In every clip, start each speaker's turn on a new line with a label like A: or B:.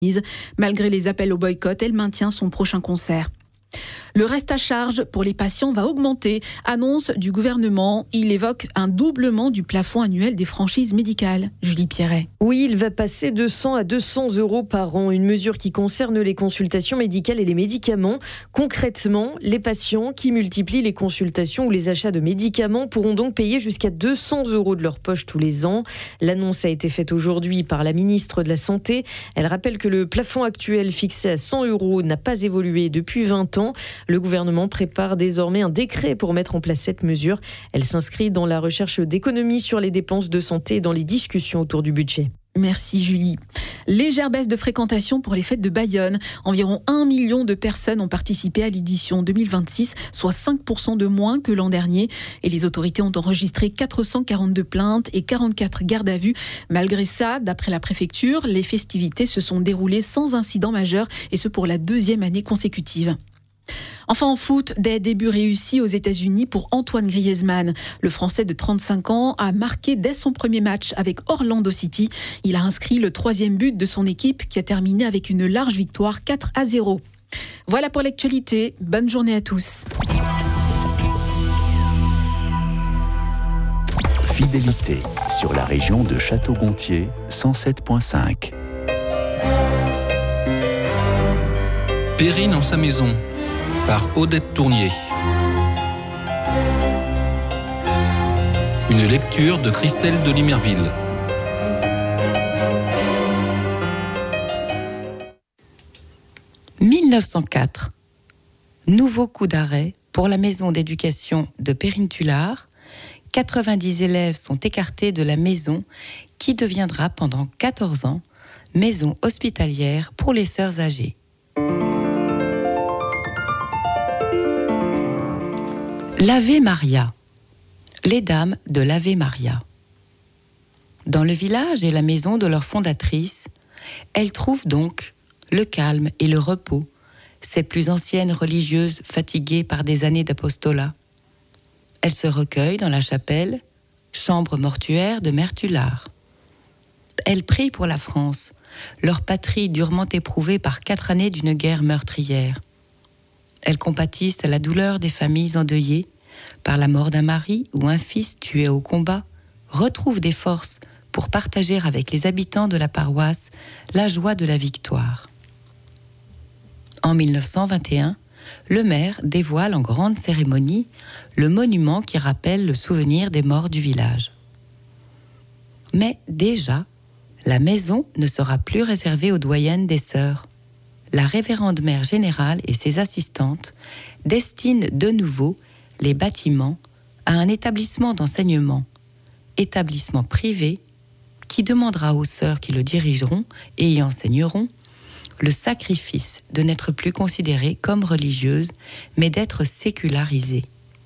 A: Malgré les appels au boycott, elle maintient son prochain concert. Le reste à charge pour les patients va augmenter, annonce du gouvernement. Il évoque un doublement du plafond annuel des franchises médicales. Julie Pierret.
B: Oui, il va passer de 100 à 200 euros par an, une mesure qui concerne les consultations médicales et les médicaments. Concrètement, les patients qui multiplient les consultations ou les achats de médicaments pourront donc payer jusqu'à 200 euros de leur poche tous les ans. L'annonce a été faite aujourd'hui par la ministre de la Santé. Elle rappelle que le plafond actuel fixé à 100 euros n'a pas évolué depuis 20 ans. Le gouvernement prépare désormais un décret pour mettre en place cette mesure. Elle s'inscrit dans la recherche d'économies sur les dépenses de santé et dans les discussions autour du budget.
A: Merci Julie. Légère baisse de fréquentation pour les fêtes de Bayonne. Environ 1 million de personnes ont participé à l'édition 2026, soit 5% de moins que l'an dernier. Et les autorités ont enregistré 442 plaintes et 44 gardes à vue. Malgré ça, d'après la préfecture, les festivités se sont déroulées sans incident majeur et ce pour la 2e année consécutive. Enfin en foot, des débuts réussis aux États-Unis pour Antoine Griezmann. Le Français de 35 ans a marqué dès son premier match avec Orlando City. Il a inscrit le 3e but de son équipe qui a terminé avec une large victoire 4-0. Voilà pour l'actualité. Bonne journée à tous.
C: Fidélité sur la région de Château-Gontier 107.5.
D: Perrine en sa maison par Odette Tournier. Une lecture de Christelle de Limerville.
E: « 1904. Nouveau coup d'arrêt pour la maison d'éducation de Perrine-Tulard. 90 élèves sont écartés de la maison qui deviendra pendant 14 ans maison hospitalière pour les sœurs âgées. L'Ave Maria. Les dames de l'Ave Maria. Dans le village et la maison de leur fondatrice, elles trouvent donc le calme et le repos, ces plus anciennes religieuses fatiguées par des années d'apostolat. Elles se recueillent dans la chapelle, chambre mortuaire de Mère Tulard. Elles prient pour la France, leur patrie durement éprouvée par 4 années d'une guerre meurtrière. Elles compatissent à la douleur des familles endeuillées par la mort d'un mari ou un fils tué au combat, retrouvent des forces pour partager avec les habitants de la paroisse la joie de la victoire. En 1921, le maire dévoile en grande cérémonie le monument qui rappelle le souvenir des morts du village. Mais déjà, la maison ne sera plus réservée aux doyennes des sœurs. La révérende mère générale et ses assistantes destinent de nouveau les bâtiments à un établissement d'enseignement, établissement privé qui demandera aux sœurs qui le dirigeront et y enseigneront le sacrifice de n'être plus considérées comme religieuses, mais d'être sécularisées.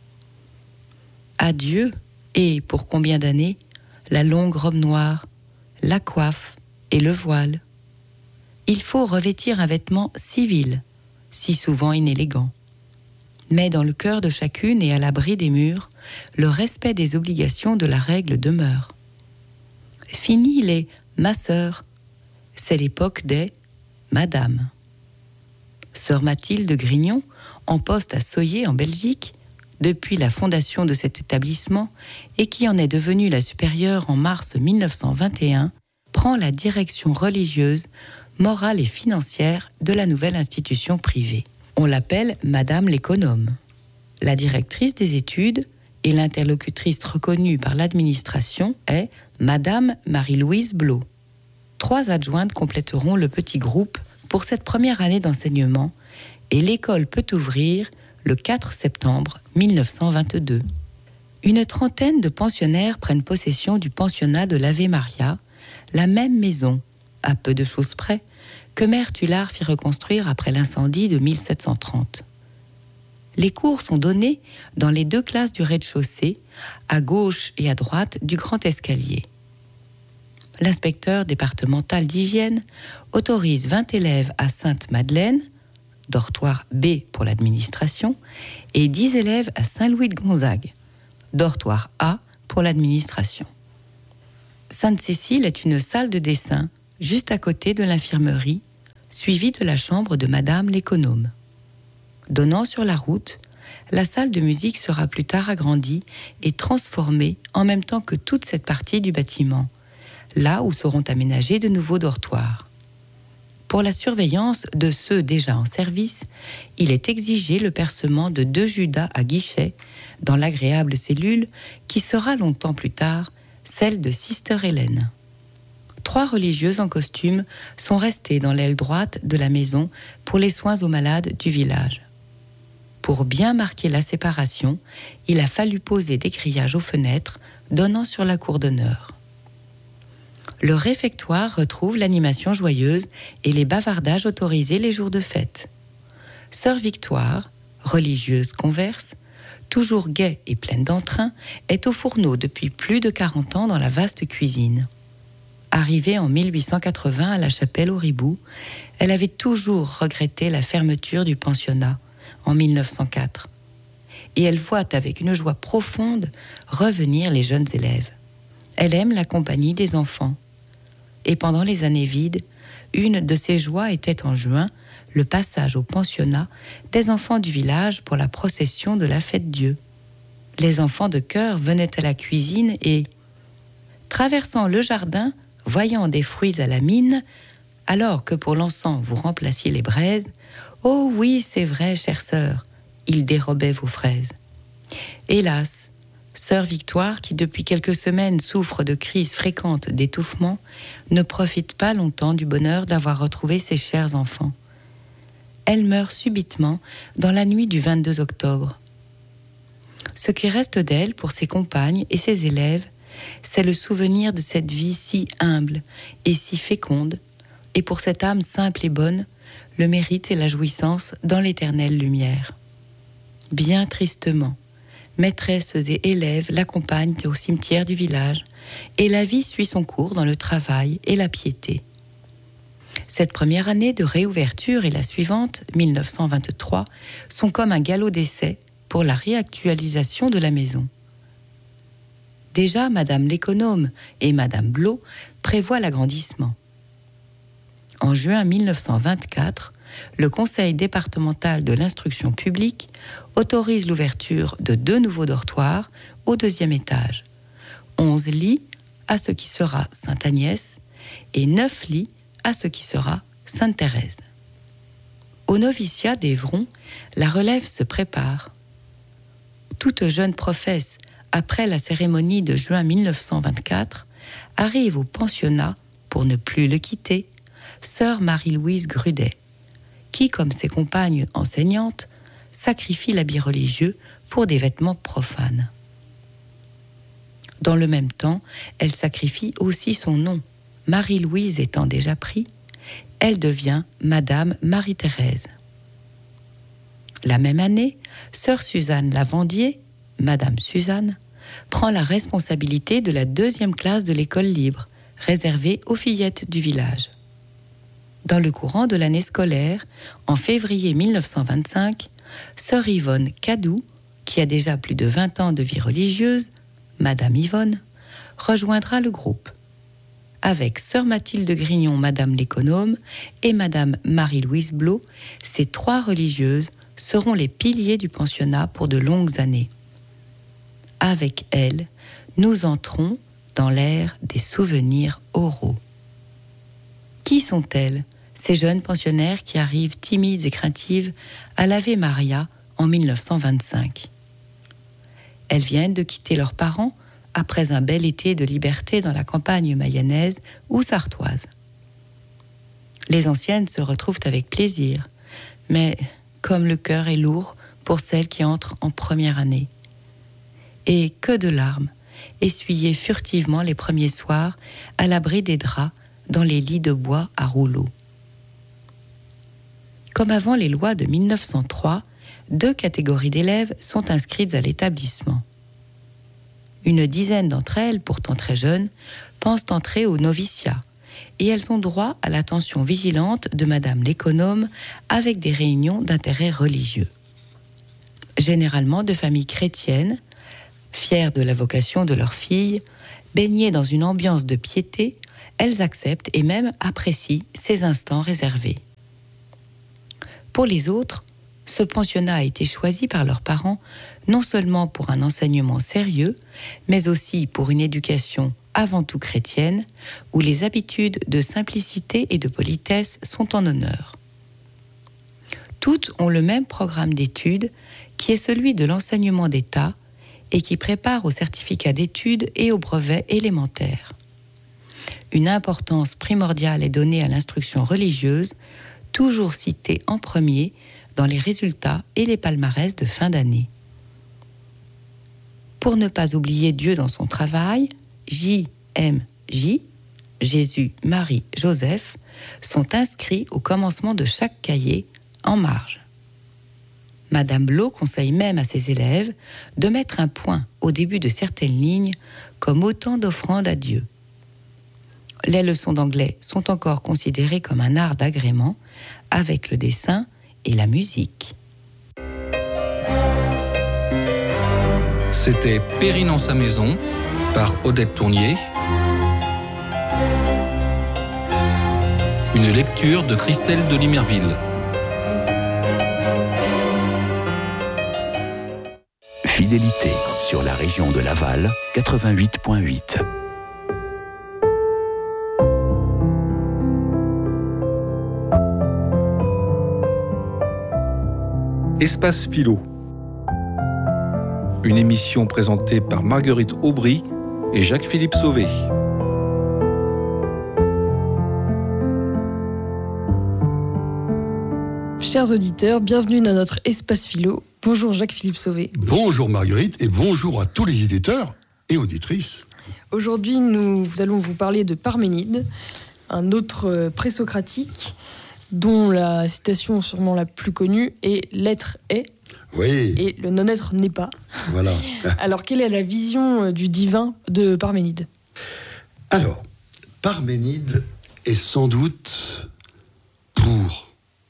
E: Adieu, et pour combien d'années, la longue robe noire, la coiffe et le voile. Il faut revêtir un vêtement civil, si souvent inélégant. Mais dans le cœur de chacune et à l'abri des murs, le respect des obligations de la règle demeure. Fini les « ma sœur », c'est l'époque des « madame ». Sœur Mathilde Grignon, en poste à Soyer en Belgique, depuis la fondation de cet établissement et qui en est devenue la supérieure en mars 1921, prend la direction religieuse, morale et financière de la nouvelle institution privée. On l'appelle Madame l'économe. La directrice des études et l'interlocutrice reconnue par l'administration est Madame Marie-Louise Blot. 3 adjointes compléteront le petit groupe pour cette première année d'enseignement et l'école peut ouvrir le 4 septembre 1922. Une trentaine de pensionnaires prennent possession du pensionnat de l'Ave Maria, la même maison, à peu de choses près, que Mère Tulard fit reconstruire après l'incendie de 1730. Les cours sont donnés dans les 2 classes du rez-de-chaussée, à gauche et à droite du grand escalier. L'inspecteur départemental d'hygiène autorise 20 élèves à Sainte-Madeleine, dortoir B pour l'administration, et 10 élèves à Saint-Louis-de-Gonzague, dortoir A pour l'administration. Sainte-Cécile est une salle de dessin juste à côté de l'infirmerie, suivie de la chambre de Madame l'économe. Donnant sur la route, la salle de musique sera plus tard agrandie et transformée en même temps que toute cette partie du bâtiment, là où seront aménagés de nouveaux dortoirs. Pour la surveillance de ceux déjà en service, il est exigé le percement de 2 judas à guichet dans l'agréable cellule qui sera longtemps plus tard celle de Sister Hélène. 3 religieuses en costume sont restées dans l'aile droite de la maison pour les soins aux malades du village. Pour bien marquer la séparation, il a fallu poser des grillages aux fenêtres donnant sur la cour d'honneur. Le réfectoire retrouve l'animation joyeuse et les bavardages autorisés les jours de fête. Sœur Victoire, religieuse converse, toujours gaie et pleine d'entrain, est au fourneau depuis plus de 40 ans dans la vaste cuisine. Arrivée en 1880 à la chapelle au Ribou, elle avait toujours regretté la fermeture du pensionnat en 1904. Et elle voit avec une joie profonde revenir les jeunes élèves. Elle aime la compagnie des enfants. Et pendant les années vides, une de ses joies était en juin le passage au pensionnat des enfants du village pour la procession de la Fête-Dieu. Les enfants de chœur venaient à la cuisine et, traversant le jardin, voyant des fruits à la mine, alors que pour l'encens vous remplaciez les braises, « Oh oui, c'est vrai, chère sœur, ils dérobaient vos fraises. » Hélas, sœur Victoire, qui depuis quelques semaines souffre de crises fréquentes d'étouffement, ne profite pas longtemps du bonheur d'avoir retrouvé ses chers enfants. Elle meurt subitement dans la nuit du 22 octobre. Ce qui reste d'elle pour ses compagnes et ses élèves, c'est le souvenir de cette vie si humble et si féconde, et pour cette âme simple et bonne, le mérite et la jouissance dans l'éternelle lumière. Bien tristement, maîtresses et élèves l'accompagnent au cimetière du village, et la vie suit son cours dans le travail et la piété. Cette première année de réouverture et la suivante, 1923, sont comme un galop d'essai pour la réactualisation de la maison. Déjà, Madame l'économe et Madame Blot prévoient l'agrandissement. En juin 1924, le Conseil départemental de l'instruction publique autorise l'ouverture de 2 nouveaux dortoirs au 2e étage, 11 lits à ce qui sera Sainte-Agnès et 9 lits à ce qui sera Sainte-Thérèse. Au noviciat d'Évron, la relève se prépare. Toute jeune professe, après la cérémonie de juin 1924, arrive au pensionnat, pour ne plus le quitter, sœur Marie-Louise Grudet, qui, comme ses compagnes enseignantes, sacrifie l'habit religieux pour des vêtements profanes. Dans le même temps, elle sacrifie aussi son nom. Marie-Louise étant déjà pris, elle devient Madame Marie-Thérèse. La même année, sœur Suzanne Lavandier, Madame Suzanne, prend la responsabilité de la 2e classe de l'école libre, réservée aux fillettes du village. Dans le courant de l'année scolaire, en février 1925, sœur Yvonne Cadou, qui a déjà plus de 20 ans de vie religieuse, Madame Yvonne, rejoindra le groupe. Avec sœur Mathilde Grignon, Madame l'économe, et Madame Marie-Louise Blot, ces 3 religieuses seront les piliers du pensionnat pour de longues années. Avec elles, nous entrons dans l'ère des souvenirs oraux. Qui sont-elles, ces jeunes pensionnaires qui arrivent timides et craintives à l'Ave Maria en 1925 ? Elles viennent de quitter leurs parents après un bel été de liberté dans la campagne mayonnaise ou sartoise. Les anciennes se retrouvent avec plaisir, mais comme le cœur est lourd pour celles qui entrent en première année. Et que de larmes, essuyées furtivement les premiers soirs à l'abri des draps dans les lits de bois à rouleaux. Comme avant les lois de 1903, 2 catégories d'élèves sont inscrites à l'établissement. Une dizaine d'entre elles, pourtant très jeunes, pensent entrer au noviciat, et elles ont droit à l'attention vigilante de Madame l'économe avec des réunions d'intérêt religieux. Généralement de familles chrétiennes, fières de la vocation de leur fille, baignées dans une ambiance de piété, elles acceptent et même apprécient ces instants réservés. Pour les autres, ce pensionnat a été choisi par leurs parents non seulement pour un enseignement sérieux, mais aussi pour une éducation avant tout chrétienne, où les habitudes de simplicité et de politesse sont en honneur. Toutes ont le même programme d'études, qui est celui de l'enseignement d'État et qui prépare au certificat d'études et au brevet élémentaire. Une importance primordiale est donnée à l'instruction religieuse, toujours citée en premier dans les résultats et les palmarès de fin d'année. Pour ne pas oublier Dieu dans son travail, JMJ, Jésus, Marie, Joseph, sont inscrits au commencement de chaque cahier en marge. Madame Blot conseille même à ses élèves de mettre un point au début de certaines lignes comme autant d'offrandes à Dieu. Les leçons d'anglais sont encore considérées comme un art d'agrément avec le dessin et la musique.
D: C'était Perrine en sa maison par Odette Tournier. Une lecture de Christelle de Limerville.
C: Fidélité sur la région de Laval, 88.8.
F: Espace Philo. Une émission présentée par Marguerite Aubry et Jacques-Philippe Sauvé.
G: Chers auditeurs, bienvenue dans notre Espace Philo. Bonjour Jacques-Philippe Sauvé.
H: Bonjour Marguerite et bonjour à tous les éditeurs et auditrices.
G: Aujourd'hui, nous allons vous parler de Parménide, un autre présocratique dont la citation sûrement la plus connue est « l'être est ».
H: Oui.
G: Et le non-être n'est pas.
H: Voilà.
G: Alors, quelle est la vision du divin de Parménide ?
H: Alors, Parménide est sans doute, pour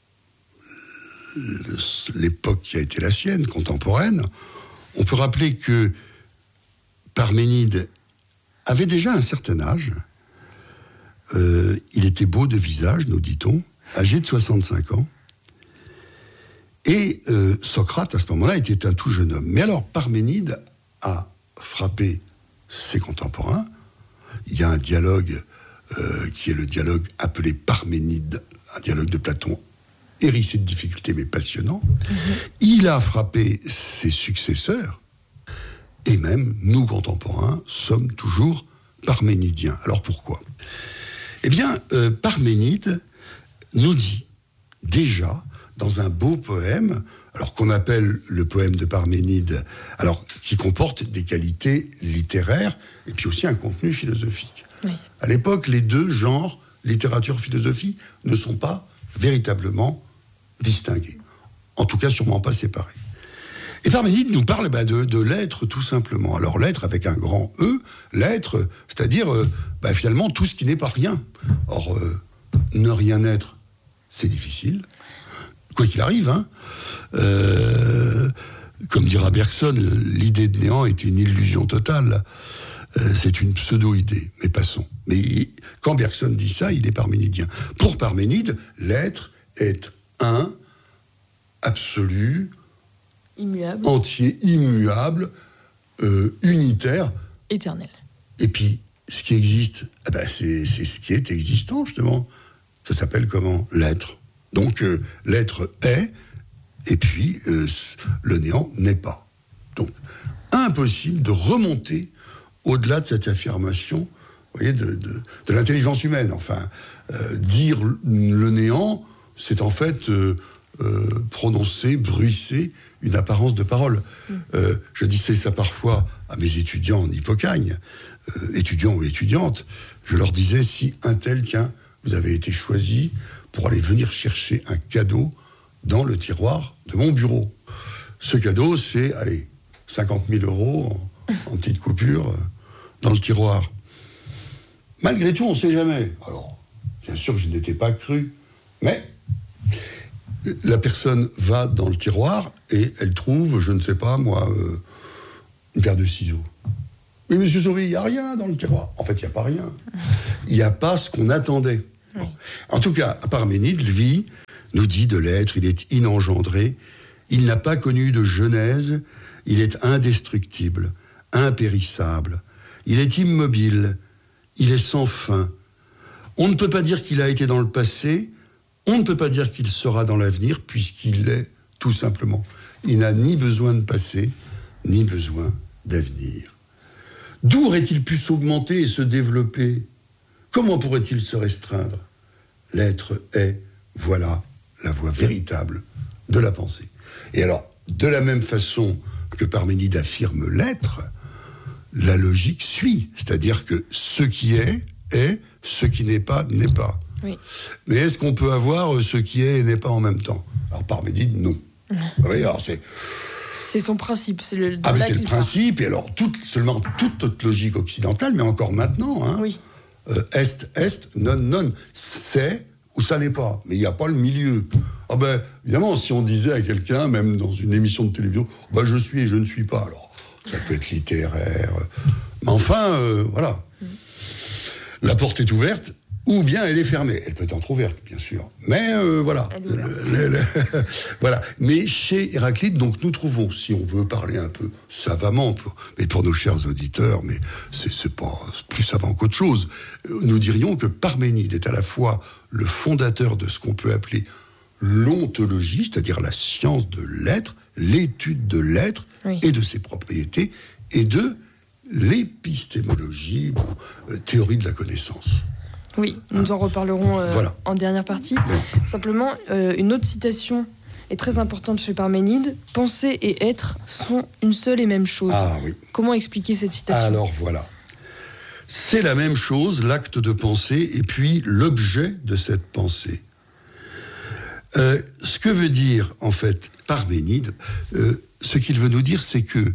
H: l'époque qui a été la sienne, contemporaine, on peut rappeler que Parménide avait déjà un certain âge. Il était beau de visage, nous dit-on, âgé de 65 ans. Et Socrate, à ce moment-là, était un tout jeune homme. Mais alors, Parménide a frappé ses contemporains. Il y a un dialogue qui est le dialogue appelé Parménide, un dialogue de Platon hérissé de difficultés, mais passionnant. Il a frappé ses successeurs. Et même, nous, contemporains, sommes toujours parménidiens. Alors, pourquoi ? Eh bien, Parménide nous dit déjà, dans un beau poème, alors qu'on appelle le poème de Parménide, alors qui comporte des qualités littéraires et puis aussi un contenu philosophique. Oui. À l'époque, les deux genres, littérature, philosophie, ne sont pas véritablement distingués. En tout cas, sûrement pas séparés. Et Parménide nous parle de l'être, tout simplement. Alors l'être avec un grand E, l'être, c'est-à-dire finalement tout ce qui n'est pas rien. Or, ne rien être, c'est difficile. Quoi qu'il arrive, hein. Comme dira Bergson, l'idée de néant est une illusion totale. C'est une pseudo-idée, mais passons. Mais quand Bergson dit ça, il est parménidien. Pour Parménide, l'être est un, absolu,
G: immuable,
H: entier, immuable, unitaire,
G: éternel.
H: Et puis, ce qui existe, c'est ce qui est existant, justement. Ça s'appelle comment ? L'être. Donc, l'être est, et puis, le néant n'est pas. Donc, impossible de remonter au-delà de cette affirmation, vous voyez, de l'intelligence humaine. Enfin, dire le néant, c'est en fait prononcer, bruisser une apparence de parole. Je disais ça parfois à mes étudiants en Hippocagne, étudiants ou étudiantes. Je leur disais, si un tel, tiens, vous avez été choisi pour aller venir chercher un cadeau dans le tiroir de mon bureau. Ce cadeau, c'est, 50 000 € en petite coupure dans le tiroir. Malgré tout, on ne sait jamais. Alors, bien sûr que je n'étais pas cru, mais la personne va dans le tiroir et elle trouve, je ne sais pas, moi, une paire de ciseaux. Mais monsieur Sauvé, il n'y a rien dans le tiroir. En fait, il n'y a pas rien. Il n'y a pas ce qu'on attendait. Oui. En tout cas, Parménide, lui, nous dit de l'être, il est inengendré, il n'a pas connu de genèse, il est indestructible, impérissable, il est immobile, il est sans fin. On ne peut pas dire qu'il a été dans le passé, on ne peut pas dire qu'il sera dans l'avenir, puisqu'il l'est tout simplement. Il n'a ni besoin de passé, ni besoin d'avenir. D'où aurait-il pu s'augmenter et se développer ? Comment pourrait-il se restreindre ? L'être est, voilà, la voie véritable de la pensée. Et alors, de la même façon que Parménide affirme l'être, la logique suit. C'est-à-dire que ce qui est, ce qui n'est pas, n'est pas.
G: Oui.
H: Mais est-ce qu'on peut avoir ce qui est et n'est pas en même temps ? Alors Parménide, non. Oui, alors
G: c'est son principe. C'est le
H: principe. Et alors, seulement toute notre logique occidentale, mais encore maintenant, hein,
G: oui.
H: Est, non. C'est ou ça n'est pas. Mais il n'y a pas le milieu. Ah ben, évidemment, si on disait à quelqu'un, même dans une émission de télévision, je suis et je ne suis pas. Alors, ça peut être littéraire. Mais enfin, voilà. La porte est ouverte, ou bien elle est fermée. Elle peut être entrouverte, bien sûr. Mais voilà. Voilà. Mais chez Héraclite, donc nous trouvons, si on veut parler un peu savamment, mais pour nos chers auditeurs, mais c'est pas plus savant qu'autre chose, nous dirions que Parménide est à la fois le fondateur de ce qu'on peut appeler l'ontologie, c'est-à-dire la science de l'être, l'étude de l'être et de ses propriétés, et de l'épistémologie, théorie de la connaissance.
G: Oui, nous en reparlerons en dernière partie. Oui. Simplement, une autre citation est très importante chez Parménide. « Penser et être sont une seule et même chose ».
H: Ah oui.
G: Comment expliquer cette citation ?
H: Alors voilà. C'est la même chose, l'acte de penser, et puis l'objet de cette pensée. Ce que veut dire, en fait, Parménide, ce qu'il veut nous dire, c'est que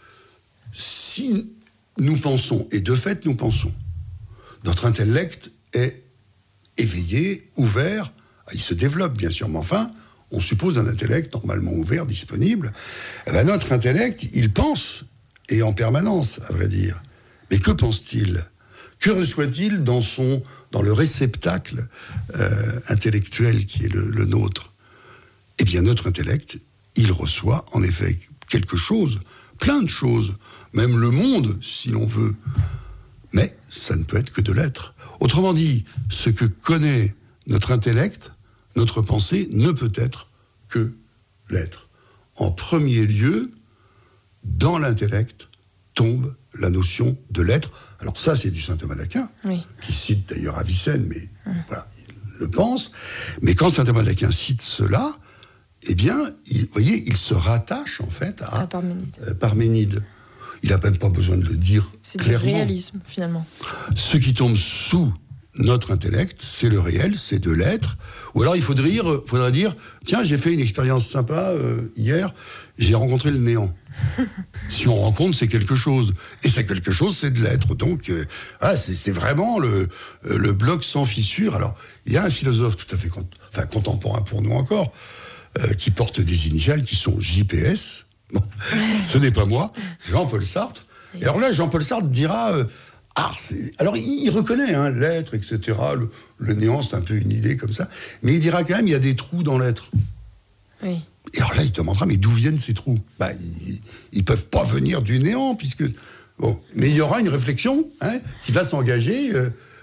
H: si nous pensons, et de fait nous pensons, notre intellect est éveillé, ouvert, il se développe bien sûr, mais enfin, on suppose un intellect normalement ouvert, disponible. Eh bien, notre intellect, il pense, et en permanence, à vrai dire. Mais que pense-t-il ? Que reçoit-il dans le réceptacle intellectuel qui est le nôtre ? Eh bien, notre intellect, il reçoit en effet quelque chose, plein de choses, même le monde, si l'on veut. Mais ça ne peut être que de l'être. Autrement dit, ce que connaît notre intellect, notre pensée, ne peut être que l'être. En premier lieu, dans l'intellect tombe la notion de l'être. Alors ça, c'est du saint Thomas d'Aquin, qui cite d'ailleurs Avicenne, mais voilà, il le pense. Mais quand saint Thomas d'Aquin cite cela, eh bien, il se rattache en fait à Parménide. Il n'a même pas besoin de le dire clairement.
G: C'est du réalisme, finalement.
H: Ce qui tombe sous notre intellect, c'est le réel, c'est de l'être. Ou alors il faudrait dire, tiens, j'ai fait une expérience sympa hier, j'ai rencontré le néant. Si on rencontre, c'est quelque chose. Et c'est quelque chose, c'est de l'être. Donc, c'est vraiment le bloc sans fissure. Alors, il y a un philosophe tout à fait contemporain pour nous encore, qui porte des initiales qui sont JPS. Bon, ce n'est pas moi, Jean-Paul Sartre. Et alors là, Jean-Paul Sartre dira... alors, il reconnaît l'être, etc. Le néant, c'est un peu une idée comme ça. Mais il dira quand même, il y a des trous dans l'être.
G: Oui.
H: Et alors là, il se demandera, mais d'où viennent ces trous ? Ils peuvent pas venir du néant, puisque... Bon, mais il y aura une réflexion qui va s'engager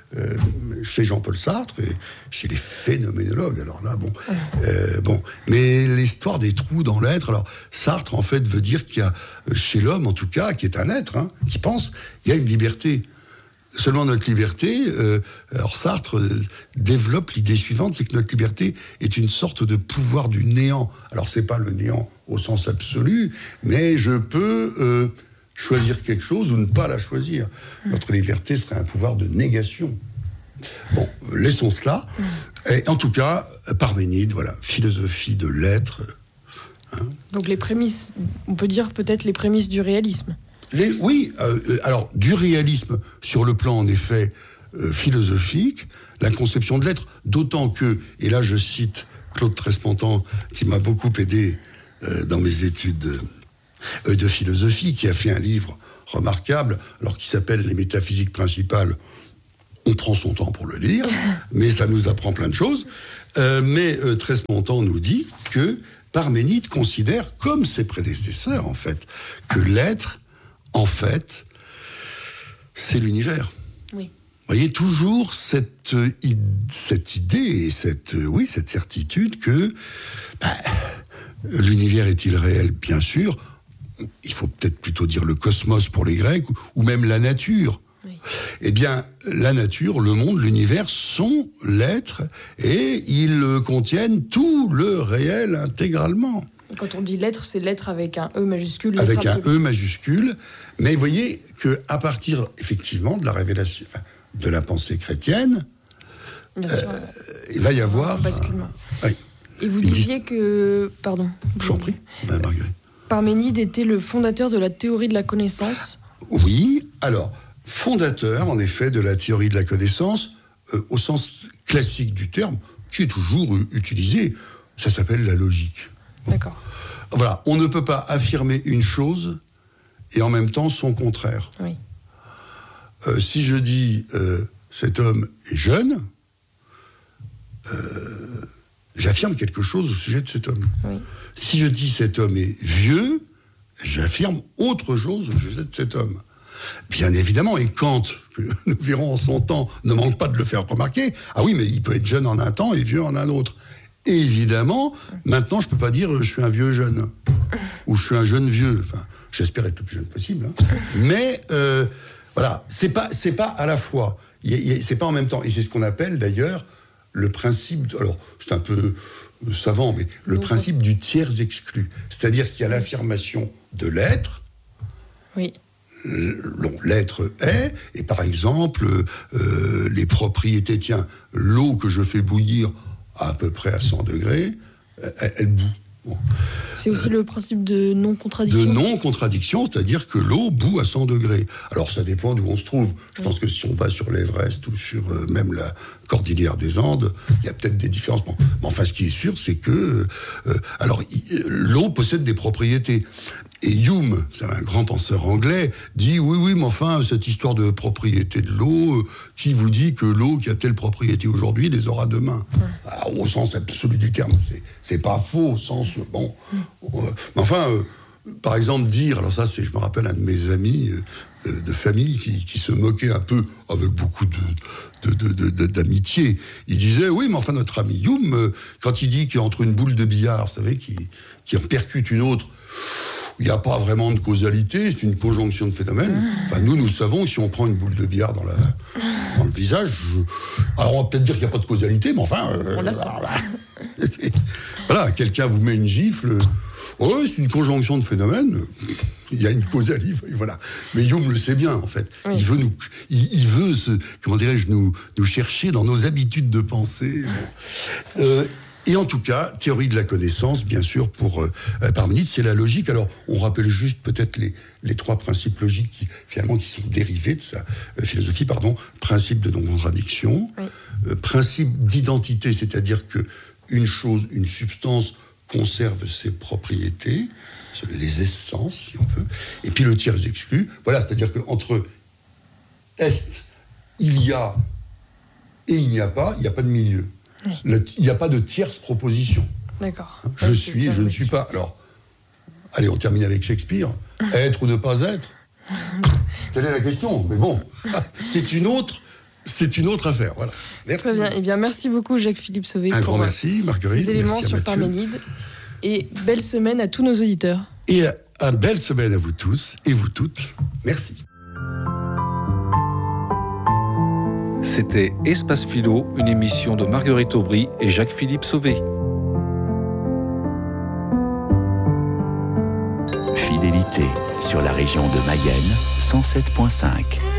H: chez Jean-Paul Sartre et chez les phénoménologues. Alors là, bon. Mais l'histoire des trous dans l'être, alors Sartre, en fait, veut dire qu'il y a, chez l'homme, en tout cas, qui est un être, qui pense, il y a une liberté. Seulement notre liberté, alors Sartre développe l'idée suivante, c'est que notre liberté est une sorte de pouvoir du néant. Alors c'est pas le néant au sens absolu, mais je peux choisir quelque chose ou ne pas la choisir. Notre liberté serait un pouvoir de négation. Bon, laissons cela. Et en tout cas, Parménide, voilà, philosophie de l'être.
G: Donc les prémices, on peut dire peut-être les prémices du réalisme.
H: Alors du réalisme sur le plan en effet philosophique, la conception de l'être, d'autant que, et là je cite Claude Trespontant, qui m'a beaucoup aidé dans mes études de philosophie, qui a fait un livre remarquable, alors qui s'appelle Les métaphysiques principales. On prend son temps pour le lire, mais ça nous apprend plein de choses. Mais Très Montan nous dit que Parménide considère, comme ses prédécesseurs en fait, que l'être, en fait, c'est l'univers.
G: Oui.
H: Vous voyez, toujours cette idée et cette certitude que l'univers est-il réel ? Bien sûr. Il faut peut-être plutôt dire le cosmos pour les Grecs, ou même la nature. Oui. Eh bien, la nature, le monde, l'univers sont l'être, et ils contiennent tout le réel intégralement.
G: Et quand on dit l'être, c'est l'être avec un E majuscule.
H: Avec un E majuscule. Mais vous voyez qu'à partir, effectivement, de la révélation, de la pensée chrétienne, il va y avoir...
G: Un basculement.
H: Oui.
G: Et vous disiez que... Pardon.
H: J'en prie, Marguerite.
G: Parménide était le fondateur de la théorie de la connaissance.
H: Oui, alors, fondateur, en effet, de la théorie de la connaissance, au sens classique du terme, qui est toujours utilisé, ça s'appelle la logique.
G: D'accord.
H: Voilà, on ne peut pas affirmer une chose et en même temps son contraire.
G: Oui.
H: Si je dis cet homme est jeune, j'affirme quelque chose au sujet de cet homme.
G: Oui.
H: Si je dis cet homme est vieux, j'affirme autre chose au sujet de cet homme. Bien évidemment, et Kant, que nous verrons en son temps, ne manque pas de le faire remarquer. Ah oui, mais il peut être jeune en un temps et vieux en un autre. Et évidemment, maintenant, je ne peux pas dire je suis un vieux jeune ou je suis un jeune vieux. Enfin, j'espère être le plus jeune possible. Hein. Mais voilà, c'est pas à la fois. C'est pas en même temps. Et c'est ce qu'on appelle d'ailleurs le principe. Alors, c'est un peu savant, mais le principe du tiers exclu. C'est-à-dire qu'il y a l'affirmation de l'être.
G: Oui.
H: L'être est, et par exemple, les propriétés, tiens, l'eau que je fais bouillir à peu près à 100 degrés, elle bout. Bon.
G: C'est aussi le principe de non-contradiction.
H: De non-contradiction, c'est-à-dire que l'eau bout à 100 degrés. Alors ça dépend d'où on se trouve. Je pense que si on va sur l'Everest ou sur même la Cordillère des Andes, il y a peut-être des différences. Bon. Mais enfin, ce qui est sûr, c'est que l'eau possède des propriétés. Et Hume, c'est un grand penseur anglais, dit oui, mais enfin, cette histoire de propriété de l'eau, qui vous dit que l'eau qui a telle propriété aujourd'hui les aura demain ? Alors, au sens absolu du terme, c'est pas faux, au sens bon. Mais enfin, par exemple, dire, alors ça, je me rappelle un de mes amis de famille qui se moquait un peu avec beaucoup d'amitié. Il disait oui, mais enfin, notre ami Hume, quand il dit qu'entre une boule de billard, vous savez, qui en percute une autre, il n'y a pas vraiment de causalité, c'est une conjonction de phénomènes. Enfin, nous savons que si on prend une boule de billard dans le visage, alors on va peut-être dire qu'il n'y a pas de causalité, mais enfin...
G: on la sent.
H: Voilà, quelqu'un vous met une gifle, c'est une conjonction de phénomènes, il y a une causalité, voilà. Mais Hume le sait bien, en fait. Oui. Il veut nous chercher dans nos habitudes de pensée. Et en tout cas, théorie de la connaissance, bien sûr, pour Parménide, c'est la logique. Alors, on rappelle juste peut-être les trois principes logiques qui sont dérivés de sa philosophie. Principe de non-contradiction, principe d'identité, c'est-à-dire que une chose, une substance conserve ses propriétés, les essences, si on veut. Et puis le tiers exclu, voilà, c'est-à-dire qu'entre est, il y a et il n'y a pas de milieu. Il n'y a pas de tierce proposition.
G: D'accord.
H: Je suis et je ne suis pas. Alors, allez, on termine avec Shakespeare. Être ou ne pas être ? Telle est la question. Mais bon, c'est une autre affaire. Voilà. Merci.
G: Très bien. Eh bien, merci beaucoup, Jacques-Philippe Sauvé.
H: Un grand merci, Marguerite.
G: Ces éléments sur Parménide. Et belle semaine à tous nos auditeurs.
H: Et une belle semaine à vous tous et vous toutes. Merci.
D: C'était Espace Philo, une émission de Marguerite Aubry et Jacques-Philippe Sauvé.
C: Fidélité sur la région de Mayenne, 107.5.